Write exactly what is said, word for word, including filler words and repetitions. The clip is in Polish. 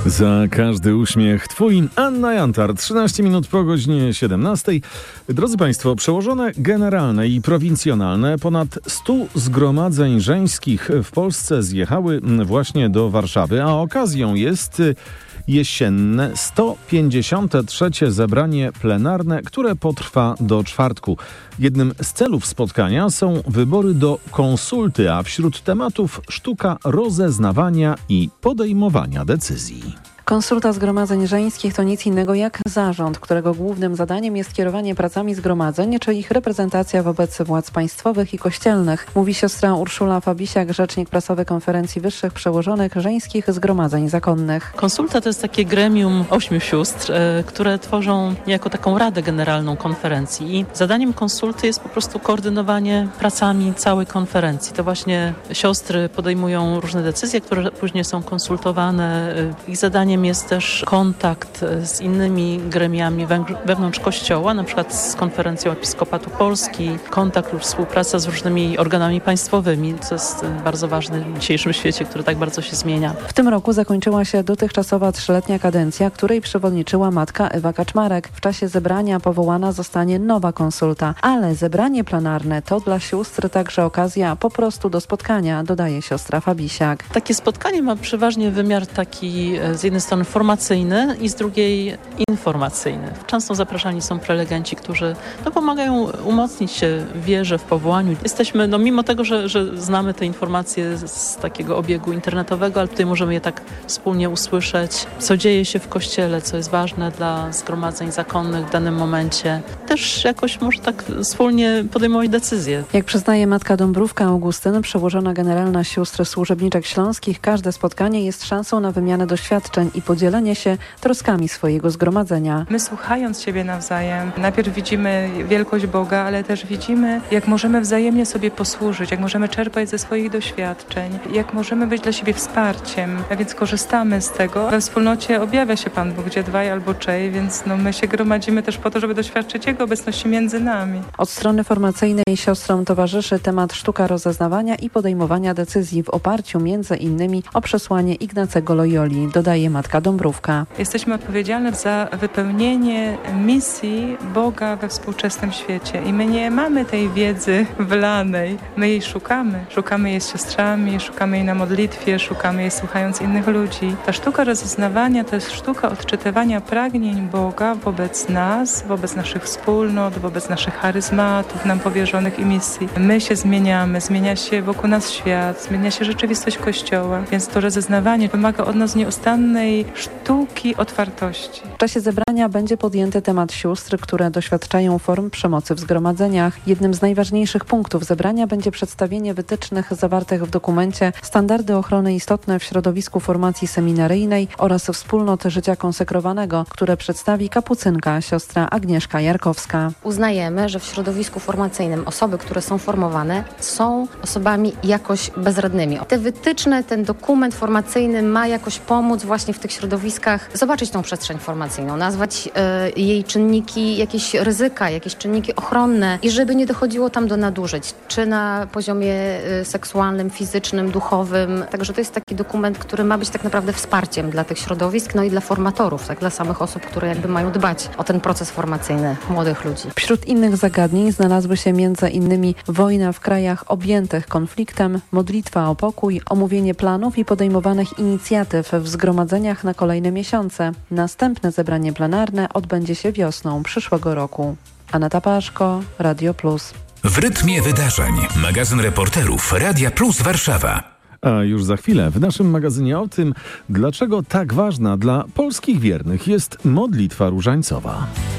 Za każdy uśmiech Twój. Anna Jantar, trzynaście minut po godzinie siedemnastej. Drodzy Państwo, przełożone generalne i prowincjonalne ponad stu zgromadzeń żeńskich w Polsce zjechały właśnie do Warszawy, a okazją jest jesienne sto pięćdziesiąte trzecie zebranie plenarne, które potrwa do czwartku. Jednym z celów spotkania są wybory do konsulty, a wśród tematów sztuka rozeznawania i podejmowania decyzji. Konsulta zgromadzeń żeńskich to nic innego jak zarząd, którego głównym zadaniem jest kierowanie pracami zgromadzeń, czy ich reprezentacja wobec władz państwowych i kościelnych, mówi siostra Urszula Fabisiak, rzecznik prasowy Konferencji Wyższych Przełożonych Żeńskich Zgromadzeń Zakonnych. Konsulta to jest takie gremium ośmiu sióstr, e, które tworzą jako taką Radę Generalną Konferencji. I zadaniem konsulty jest po prostu koordynowanie pracami całej konferencji. To właśnie siostry podejmują różne decyzje, które później są konsultowane. Ich zadaniem jest też kontakt z innymi gremiami wewnątrz Kościoła, na przykład z Konferencją Episkopatu Polski, kontakt lub współpraca z różnymi organami państwowymi, co jest bardzo ważne w dzisiejszym świecie, który tak bardzo się zmienia. W tym roku zakończyła się dotychczasowa trzyletnia kadencja, której przewodniczyła matka Ewa Kaczmarek. W czasie zebrania powołana zostanie nowa konsulta, ale zebranie plenarne to dla sióstr także okazja po prostu do spotkania, dodaje siostra Fabisiak. Takie spotkanie ma przeważnie wymiar taki z jednej strony formacyjny i z drugiej informacyjny. Często zapraszani są prelegenci, którzy no, pomagają umocnić się w wierze, w powołaniu. Jesteśmy, no mimo tego, że, że znamy te informacje z takiego obiegu internetowego, ale tutaj możemy je tak wspólnie usłyszeć, co dzieje się w Kościele, co jest ważne dla zgromadzeń zakonnych w danym momencie. Też jakoś może tak wspólnie podejmować decyzje. Jak przyznaje matka Dąbrówka Augustyn, przełożona generalna sióstr służebniczek śląskich, każde spotkanie jest szansą na wymianę doświadczeń i podzielenie się troskami swojego zgromadzenia. My słuchając siebie nawzajem, najpierw widzimy wielkość Boga, ale też widzimy, jak możemy wzajemnie sobie posłużyć, jak możemy czerpać ze swoich doświadczeń, jak możemy być dla siebie wsparciem, a więc korzystamy z tego. We wspólnocie objawia się Pan Bóg, gdzie dwaj albo trzej, więc no, my się gromadzimy też po to, żeby doświadczyć Jego obecności między nami. Od strony formacyjnej siostrom towarzyszy temat sztuka rozeznawania i podejmowania decyzji w oparciu między innymi o przesłanie Ignacego Loyoli, dodaje matka Dąbrówka. Jesteśmy odpowiedzialni za wypełnienie misji Boga we współczesnym świecie i my nie mamy tej wiedzy wylanej. My jej szukamy. Szukamy jej z siostrami, szukamy jej na modlitwie, szukamy jej słuchając innych ludzi. Ta sztuka rozeznawania to jest sztuka odczytywania pragnień Boga wobec nas, wobec naszych wspólnot, wobec naszych charyzmatów nam powierzonych i misji. My się zmieniamy, zmienia się wokół nas świat, zmienia się rzeczywistość Kościoła, więc to rozeznawanie wymaga od nas nieustannej sztuki otwartości. W czasie zebrania będzie podjęty temat sióstr, które doświadczają form przemocy w zgromadzeniach. Jednym z najważniejszych punktów zebrania będzie przedstawienie wytycznych zawartych w dokumencie Standardy ochrony istotne w środowisku formacji seminaryjnej oraz wspólnot życia konsekrowanego, które przedstawi kapucynka siostra Agnieszka Jarkowska. Uznajemy, że w środowisku formacyjnym osoby, które są formowane, są osobami jakoś bezradnymi. Te wytyczne, ten dokument formacyjny ma jakoś pomóc właśnie w tych środowiskach zobaczyć tą przestrzeń formacyjną, nazwać y, jej czynniki, jakieś ryzyka, jakieś czynniki ochronne i żeby nie dochodziło tam do nadużyć, czy na poziomie y, seksualnym, fizycznym, duchowym. Także to jest taki dokument, który ma być tak naprawdę wsparciem dla tych środowisk, no i dla formatorów, tak, dla samych osób, które jakby mają dbać o ten proces formacyjny młodych ludzi. Wśród innych zagadnień znalazły się między innymi wojna w krajach objętych konfliktem, modlitwa o pokój, omówienie planów i podejmowanych inicjatyw w zgromadzeniach na kolejne miesiące. Następne zebranie plenarne odbędzie się wiosną przyszłego roku. Aneta Paszko, Radio Plus. W rytmie wydarzeń. Magazyn reporterów Radia Plus Warszawa. A już za chwilę w naszym magazynie o tym, dlaczego tak ważna dla polskich wiernych jest modlitwa różańcowa.